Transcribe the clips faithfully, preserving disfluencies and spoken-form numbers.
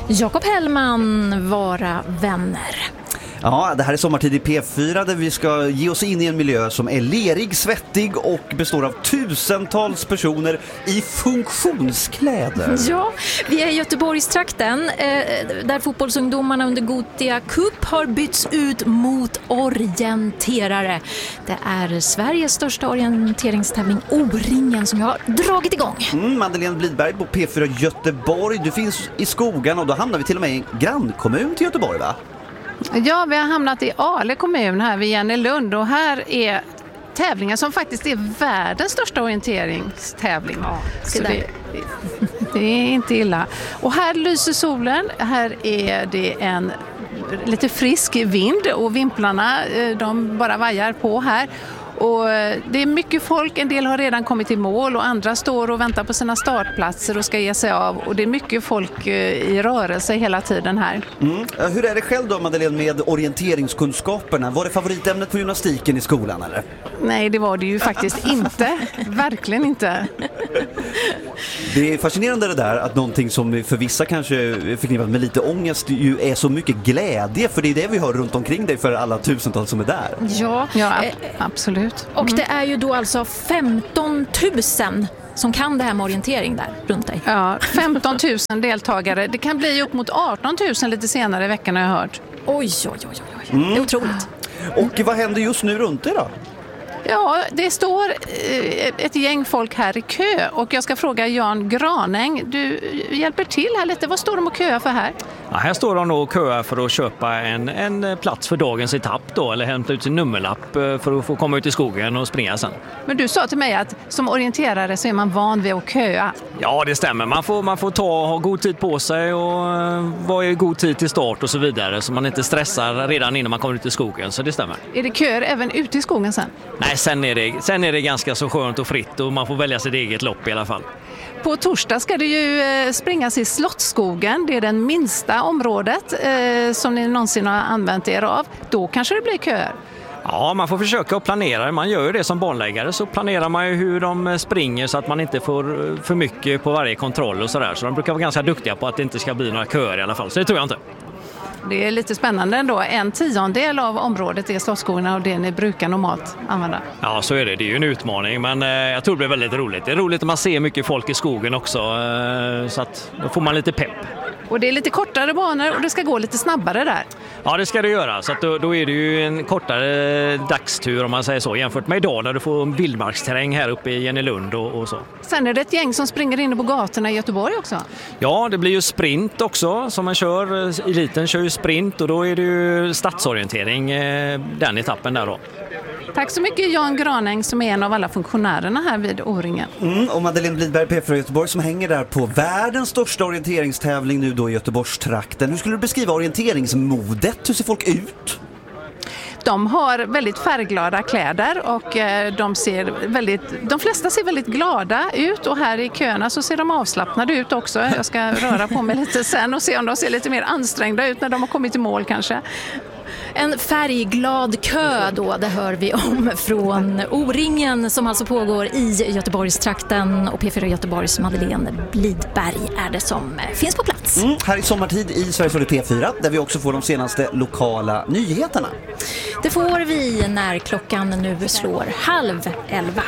Jakob Hellman, Vara vänner. Ja, det här är sommartid i P fyra där vi ska ge oss in i en miljö som är lerig, svettig och består av tusentals personer i funktionskläder. Ja, vi är i Göteborgstrakten eh, där fotbollsungdomarna under Gothia Cup har bytts ut mot orienterare. Det är Sveriges största orienteringstävling O-ringen som jag har dragit igång. Mm, Madeleine Blidberg på P fyra Göteborg. Du finns i skogen och då hamnar vi till och med i en grannkommun till Göteborg, va? Ja, vi har hamnat i Ale kommun här vid Jennelund och här är tävlingen som faktiskt är världens största orienteringstävling. Ja, så det, det är inte illa. Och här lyser solen, här är det en lite frisk vind och vimplarna de bara vajar på här. Och det är mycket folk, en del har redan kommit i mål och andra står och väntar på sina startplatser och ska ge sig av. Och det är mycket folk i rörelse hela tiden här. Mm. Hur är det själv då, Madeleine, med orienteringskunskaperna? Var det favoritämnet på gymnastiken i skolan, eller? Nej, det var det ju faktiskt inte. Verkligen inte. Det är fascinerande det där att någonting som för vissa kanske är förknippat med lite ångest ju är så mycket glädje. För det är det vi hör runt omkring dig för alla tusentals som är där. Ja, ja absolut. Och mm. det är ju då alltså femton tusen som kan det här med orientering där runt dig. Ja, femton tusen deltagare. Det kan bli upp mot arton tusen lite senare i veckan har jag hört. Oj, oj, oj, oj. Mm. Det är otroligt. Och vad händer just nu runt dig då? Ja, det står ett gäng folk här i kö och jag ska fråga Jan Granäng, du hjälper till här lite. Vad står de och köar för här? Ja, här står de och köar för att köpa en, en plats för dagens etapp då, eller hämta ut sin nummerlapp för att få komma ut i skogen och springa sen. Men du sa till mig att som orienterare så är man van vid att köa. Ja, det stämmer. Man får, man får ta ha god tid på sig och vara i god tid till start och så vidare så man inte stressar redan innan man kommer ut i skogen, så det stämmer. Är det köer även ute i skogen sen? Nej, sen är det, sen är det ganska så skönt och fritt och man får välja sitt eget lopp i alla fall. På torsdag ska det ju springas i Slottsskogen. Det är den minsta området eh, som ni någonsin har använt er av. Då kanske det blir köer. Ja, man får försöka att planera. Man gör ju det som banläggare, så planerar man ju hur de springer så att man inte får för mycket på varje kontroll och sådär. Så de brukar vara ganska duktiga på att det inte ska bli några köer i alla fall. Så det tror jag inte. Det är lite spännande ändå. En tiondel av området är Slottsskogarna och det ni brukar normalt använda. Ja, så är det. Det är ju en utmaning, men eh, jag tror det blir väldigt roligt. Det är roligt att man ser mycket folk i skogen också, eh, så att då får man lite pepp. Och det är lite kortare banor och det ska gå lite snabbare där. Ja, det ska det göra. Så att då, då är det ju en kortare dagstur om man säger så, jämfört med idag när du får en vildmarksterräng här uppe i Jennelund och, och så. Sen är det ett gäng som springer inne på gatorna i Göteborg också. Ja, det blir ju sprint också som man kör. Eliten kör ju sprint och då är det ju stadsorientering, den etappen där då. Tack så mycket Jan Granäng som är en av alla funktionärerna här vid O-ringen. Mm, och Madeleine Blidberg, P fyra Göteborg, som hänger där på världens största orienteringstävling nu då i Göteborgstrakten. Hur skulle du beskriva orienteringsmodet? Hur ser folk ut? De har väldigt färgglada kläder och de ser väldigt, de flesta ser väldigt glada ut och här i köerna så ser de avslappnade ut också. Jag ska röra på mig lite sen och se om de ser lite mer ansträngda ut när de har kommit i mål kanske. En färgglad kö då, det hör vi om från O-ringen som alltså pågår i Göteborgstrakten, och P fyra Göteborgs Madeleine Blidberg är det som finns på plats. Mm, här i sommartid i Sveriges Radio P fyra där vi också får de senaste lokala nyheterna. Det får vi när klockan nu slår halv elva.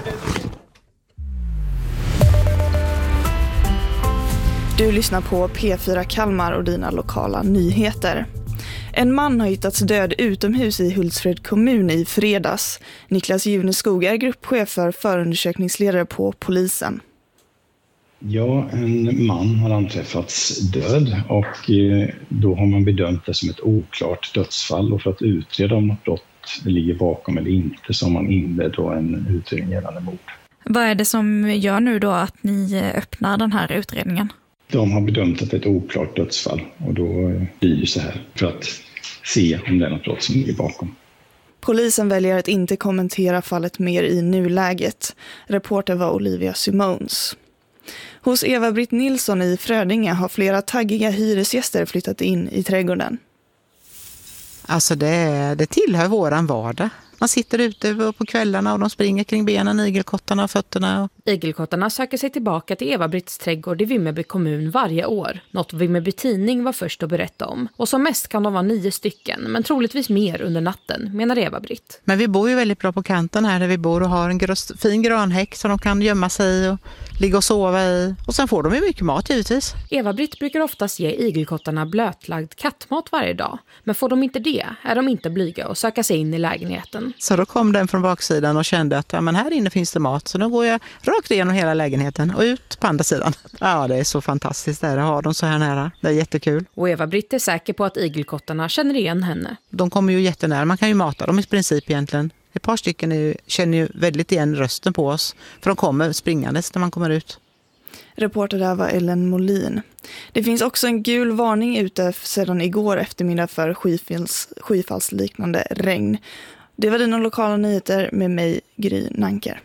Du lyssnar på P fyra Kalmar och dina lokala nyheter. En man har hittats död utomhus i Hultsfred kommun i fredags. Niklas Juneskog är gruppchef för förundersökningsledare på polisen. Ja, en man har anträffats död och då har man bedömt det som ett oklart dödsfall. Och för att utreda om något brott ligger bakom eller inte så har man inlett en utredning gällande mord. Vad är det som gör nu då att ni öppnar den här utredningen? De har bedömt att det är ett oklart dödsfall och då blir det så här för att se om det är något brott som ligger bakom. Polisen väljer att inte kommentera fallet mer i nuläget. Reporter var Olivia Simons. Hos Eva-Britt Nilsson i Frödinge har flera taggiga hyresgäster flyttat in i trädgården. Alltså det, det tillhör våran vardag. Man sitter ute på kvällarna och de springer kring benen, igelkottarna och fötterna. Igelkottarna söker sig tillbaka till Eva-Britts trädgård i Vimmerby kommun varje år. Något Vimmerby tidning var först att berätta om. Och som mest kan de vara nio stycken, men troligtvis mer under natten, menar Eva-Britt. Men vi bor ju väldigt bra på kanten här där vi bor och har en gröst, fin granhäck som de kan gömma sig i och ligga och sova i. Och sen får de ju mycket mat givetvis. Eva-Britt brukar oftast ge igelkottarna blötlagd kattmat varje dag. Men får de inte det är de inte blyga och söka sig in i lägenheten. Så då kom den från baksidan och kände att ja, men här inne finns det mat. Så då går jag rakt igenom hela lägenheten och ut på andra sidan. Ja, det är så fantastiskt där att ha dem så här nära. Det är jättekul. Och Eva-Britt är säker på att igelkottarna känner igen henne. De kommer ju jättenära. Man kan ju mata dem i princip egentligen. Ett par stycken är ju, känner ju väldigt igen rösten på oss. För de kommer springandes när man kommer ut. Reporter där var Ellen Molin. Det finns också en gul varning ute sedan igår eftermiddag för skyfalls, skyfallsliknande regn. Det var dina lokala nyheter med mig, Gry Nanker.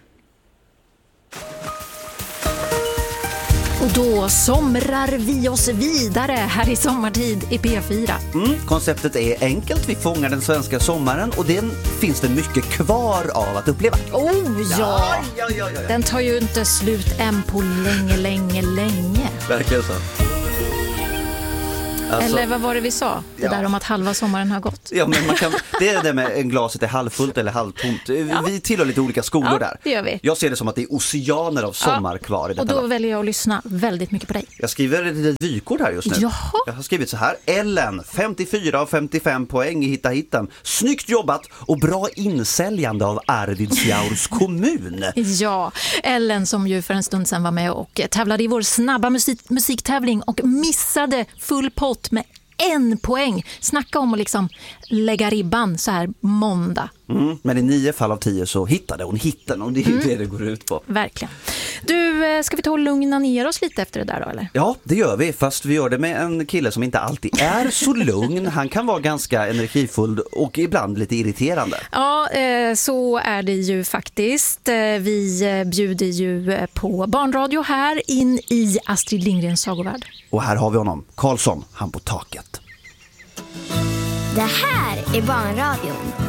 Och då somrar vi oss vidare här i sommartid i P fyra. Mm, konceptet är enkelt. Vi fångar den svenska sommaren och den finns det mycket kvar av att uppleva. Oh ja! Ja, ja, ja, ja. Den tar ju inte slut än på länge, länge, länge. Verkligen så. Alltså, eller vad var det vi sa? Det ja. där om att halva sommaren har gått. Ja, men man kan, det är det med en glaset är halvfullt eller halvtomt. Ja. Vi tillhör lite olika skolor ja, där. Det gör vi. Jag ser det som att det är oceaner av sommar ja. kvar i detta. Och då land. väljer jag att lyssna väldigt mycket på dig. Jag skriver ett vykort här just nu. Jaha. Jag har skrivit så här. Ellen, femtiofyra av femtiofem poäng i Hitta Hittan. Snyggt jobbat och bra insäljande av Arvidsjaurs kommun. Ja, Ellen som ju för en stund sedan var med och tävlade i vår snabba musik- musiktävling och missade full pott med en poäng. Snacka om att liksom lägga ribban så här måndag. Mm, men i nio fall av tio så hittade hon hitten och det är ju mm. det det går ut på. Verkligen. Du, ska vi ta och lugna ner oss lite efter det där då, eller? Ja, det gör vi. Fast vi gör det med en kille som inte alltid är så lugn. Han kan vara ganska energifull och ibland lite irriterande. Ja, så är det ju faktiskt. Vi bjuder ju på barnradio här in i Astrid Lindgrens sagovärld. Och här har vi honom, Karlsson, han på taket. Det här är barnradion.